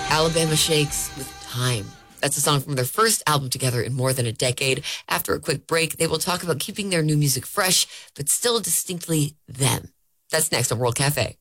Alabama Shakes with Time. That's a song from their first album together in more than a decade. After a quick break, they will talk about keeping their new music fresh, but still distinctly them. That's next on World Cafe.